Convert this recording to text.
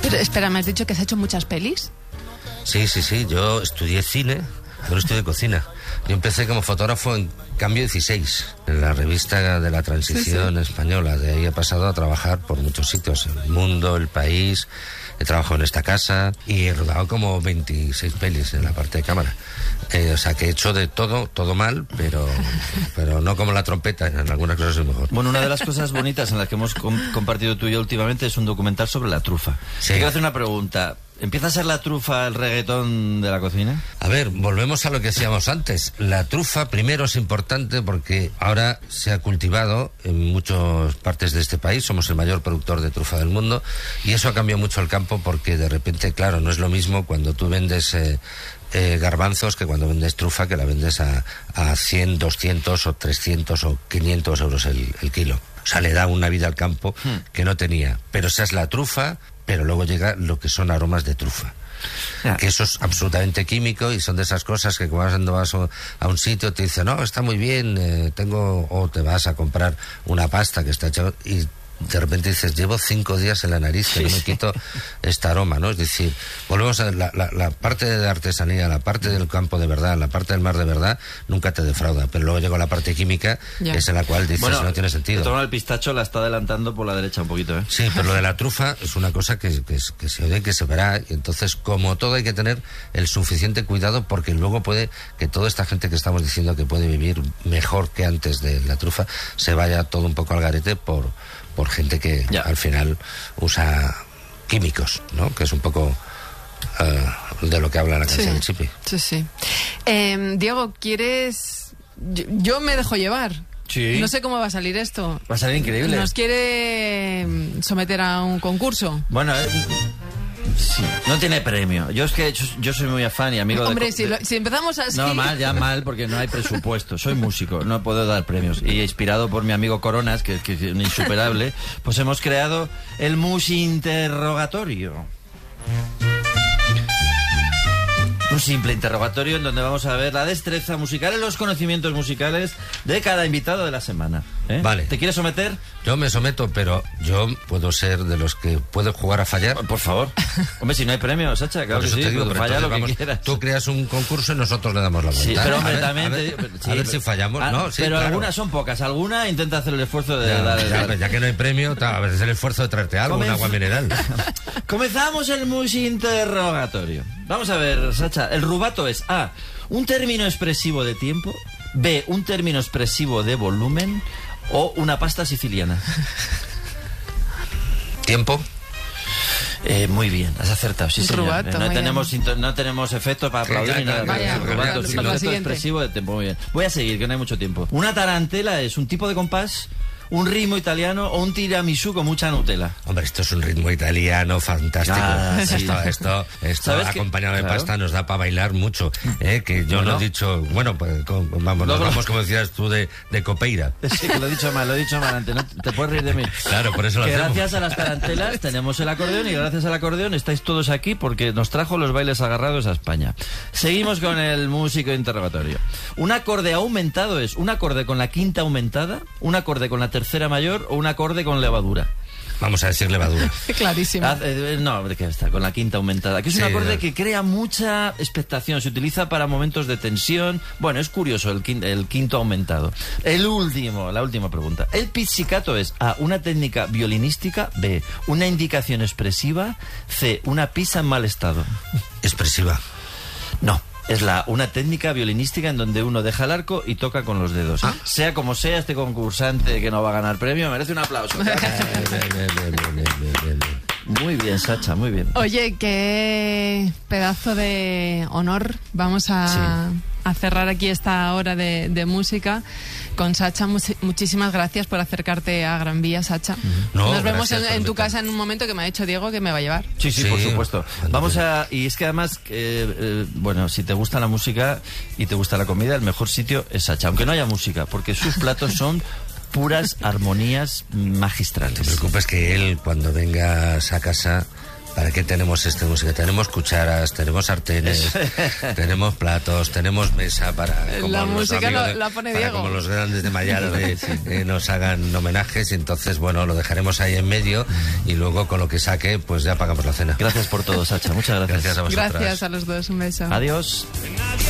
Pero espera, ¿me has dicho que has hecho muchas pelis? Sí, yo estudié cine, pero estudié cocina. Yo empecé como fotógrafo en Cambio 16, en la revista de la transición española. De ahí he pasado a trabajar por muchos sitios, El Mundo, El País. He trabajado en esta casa y he rodado como 26 pelis en la parte de cámara. O sea que he hecho de todo mal, pero no como la trompeta, en algunas cosas es mejor. Bueno, una de las cosas bonitas en las que hemos compartido tú y yo últimamente es un documental sobre la trufa. Sí. Te quiero hacer una pregunta. ¿Empieza a ser la trufa el reggaetón de la cocina? A ver, volvemos a lo que decíamos antes. La trufa primero es importante porque ahora se ha cultivado en muchas partes de este país. Somos el mayor productor de trufa del mundo y eso ha cambiado mucho el campo porque de repente, claro, no es lo mismo cuando tú vendes garbanzos que cuando vendes trufa, que la vendes a 100, 200 o 300 o 500 euros el kilo. O sea, le da una vida al campo que no tenía. Pero esa es la trufa, pero luego llega lo que son aromas de trufa. Que eso es absolutamente químico y son de esas cosas que cuando vas a un sitio te dicen, no, está muy bien, o te vas a comprar una pasta que está hecha y de repente dices, llevo 5 días en la nariz que no me quito este aroma, ¿no? Es decir, volvemos a la parte de artesanía, la parte del campo de verdad, la parte del mar de verdad, nunca te defrauda, pero luego llega la parte química, que es en la cual dices, no tiene sentido. El pistacho la está adelantando por la derecha un poquito, ¿eh? Sí, pero lo de la trufa es una cosa que se oye, que se verá, y entonces, como todo, hay que tener el suficiente cuidado, porque luego puede que toda esta gente que estamos diciendo que puede vivir mejor que antes de la trufa, se vaya todo un poco al garete por gente que al final usa químicos, ¿no? Que es un poco de lo que habla la canción de Chipi. Sí. Diego, ¿quieres...? Yo me dejo llevar. Sí. No sé cómo va a salir esto. Va a salir increíble. ¿Nos quiere someter a un concurso? Bueno, sí, no tiene premio. Yo soy muy afán y amigo Hombre, si empezamos así... No, mal, porque no hay presupuesto. Soy músico, no puedo dar premios. Y inspirado por mi amigo Coronas, que es un insuperable, pues hemos creado el Musinterrogatorio. Un simple interrogatorio en donde vamos a ver la destreza musical y los conocimientos musicales de cada invitado de la semana. Vale. ¿Te quieres someter? Yo me someto, pero yo puedo ser de los que puedo jugar a fallar. Por favor. Hombre, si no hay premio, Sacha, claro que sí, te digo, falla lo que quieras. Tú creas un concurso y nosotros le damos la vuelta. Sí, pero hombre, a ver si fallamos. Pero claro. Algunas son pocas. Alguna intenta hacer el esfuerzo de dar... Ya que no hay premio, a veces el esfuerzo de traerte algo, un agua mineral. Comenzamos el Musinterrogatorio. Vamos a ver, Sacha. El rubato es A, un término expresivo de tiempo, B, un término expresivo de volumen o una pasta siciliana. ¿Tiempo? Muy bien, has acertado, sí, señor. Rubato, no tenemos efectos para aplaudir ni nada. Rubato, sí, un expresivo de tiempo, muy bien. Voy a seguir, que no hay mucho tiempo. Una tarantela es un tipo de compás, un ritmo italiano o un tiramisú con mucha Nutella. Hombre, esto es un ritmo italiano fantástico. Sí. Esto acompañado de pasta nos da para bailar mucho. Que yo no he dicho, bueno, pues vamos como decías tú de copeira. Sí, que lo he dicho mal antes, no te puedes reír de mí. Claro, por eso lo hacemos. Gracias a las tarantelas tenemos el acordeón y gracias al acordeón estáis todos aquí porque nos trajo los bailes agarrados a España. Seguimos con el músico interrogatorio. Un acorde aumentado es un acorde con la quinta aumentada, un acorde con la tercera mayor o un acorde con levadura. Vamos a decir levadura. Clarísimo. No, ¿de qué está? Con la quinta aumentada. Que es un acorde que crea mucha expectación. Se utiliza para momentos de tensión. Bueno, es curioso el quinto aumentado. La última pregunta. El pizzicato es A, una técnica violinística, B, una indicación expresiva, C, una pizza en mal estado. Expresiva. No. Es una técnica violinística en donde uno deja el arco y toca con los dedos. Sea como sea, este concursante que no va a ganar premio merece un aplauso. Muy bien, Sacha, muy bien. Oye, qué pedazo de honor. Vamos a cerrar aquí esta hora de música con Sacha. Muchísimas gracias por acercarte a Gran Vía, Sacha. Nos vemos en tu casa en un momento, que me ha dicho Diego que me va a llevar. Sí, por supuesto. Y es que además, bueno, si te gusta la música y te gusta la comida, el mejor sitio es Sacha, aunque no haya música, porque sus platos son puras armonías magistrales. No te preocupes que él, cuando vengas a casa, ¿para qué tenemos esta música? Tenemos cucharas, tenemos sartenes, tenemos platos, tenemos mesa para... Como la música la pone Diego. Como los grandes de Mayarde nos hagan homenajes, y entonces, bueno, lo dejaremos ahí en medio y luego con lo que saque, pues ya pagamos la cena. Gracias por todo, Sacha. Muchas gracias. Gracias a vosotras. Gracias a los dos. Un beso. Adiós.